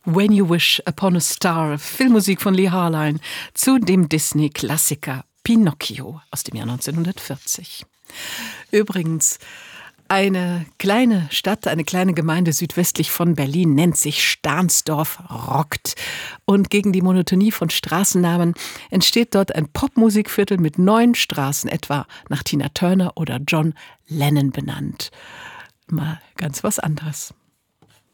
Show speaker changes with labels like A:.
A: When You Wish Upon a Star, Filmmusik von Lee Harline zu dem Disney-Klassiker Pinocchio aus dem Jahr 1940. Übrigens, eine kleine Stadt, eine kleine Gemeinde südwestlich von Berlin nennt sich Stahnsdorf rockt. Und gegen die Monotonie von Straßennamen entsteht dort ein Popmusikviertel mit 9 Straßen, etwa nach Tina Turner oder John Lennon benannt. Mal ganz was anderes.